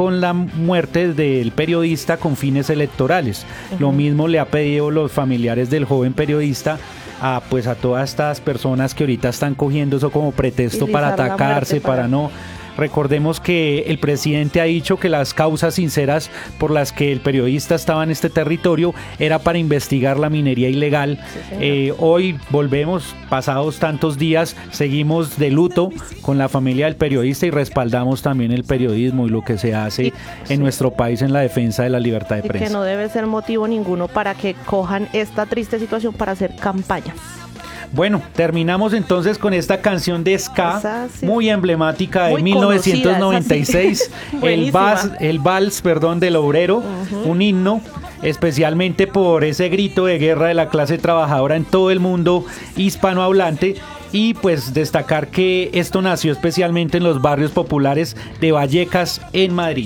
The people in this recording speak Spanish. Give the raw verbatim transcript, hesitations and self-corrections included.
con la muerte del periodista con fines electorales. Uh-huh. Lo mismo le ha pedido los familiares del joven periodista a, pues, a todas estas personas que ahorita están cogiendo eso como pretexto para atacarse, para... para no... Recordemos que el presidente ha dicho que las causas sinceras por las que el periodista estaba en este territorio era para investigar la minería ilegal. Sí, eh, hoy volvemos, pasados tantos días, seguimos de luto con la familia del periodista y respaldamos también el periodismo y lo que se hace y, en sí. nuestro país en la defensa de la libertad de y prensa. Que no debe ser motivo ninguno para que cojan esta triste situación para hacer campaña. Bueno, terminamos entonces con esta canción de ska, Esa, sí. muy emblemática de muy mil novecientos noventa y seis, sí. el, vals, el vals perdón, del obrero, uh-huh. un himno, especialmente por ese grito de guerra de la clase trabajadora en todo el mundo hispanohablante. Y pues destacar que esto nació especialmente en los barrios populares de Vallecas, en Madrid.